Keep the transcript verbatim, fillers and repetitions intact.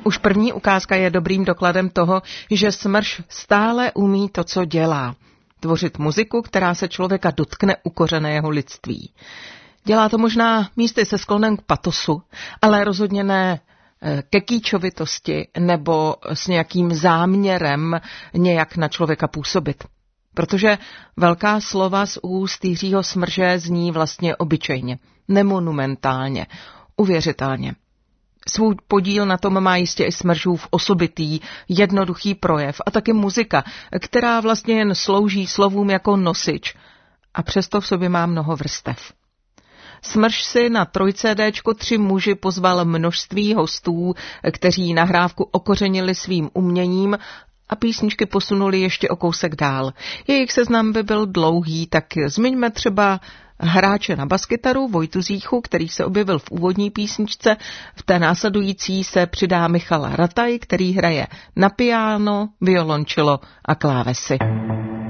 Už první ukázka je dobrým dokladem toho, že Smrš stále umí to, co dělá. Tvořit muziku, která se člověka dotkne u kořene jeho lidství. Dělá to možná místy se sklonem k patosu, ale rozhodně ne ke kýčovitosti nebo s nějakým záměrem nějak na člověka působit. Protože velká slova z úst Jiřího Smrže zní vlastně obyčejně, nemonumentálně, uvěřitelně. Svůj podíl na tom má jistě i Smržův osobitý, jednoduchý projev a taky muzika, která vlastně jen slouží slovům jako nosič a přesto v sobě má mnoho vrstev. Smrš si na trojcédéčko Tři muži pozval množství hostů, kteří nahrávku okořenili svým uměním a písničky posunuli ještě o kousek dál. Jejich seznam by byl dlouhý, tak zmiňme třeba hráče na baskytaru Vojtu Zíchu, který se objevil v úvodní písničce. V té následující se přidá Michal Rataj, který hraje na piano, violončelo a klávesy.